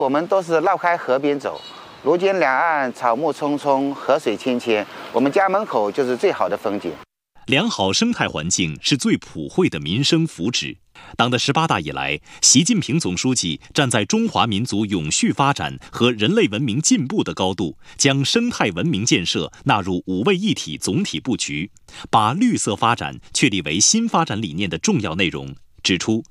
我们都是绕开河边走，如今两岸草木葱葱，河水清清，我们家门口就是最好的风景。 良好生态环境是最普惠的民生福祉。党的18大以来，习近平总书记站在中华民族永续发展和人类文明进步的高度，将生态文明建设纳入5位一体总体布局，把绿色发展确立为新发展理念的重要内容，指出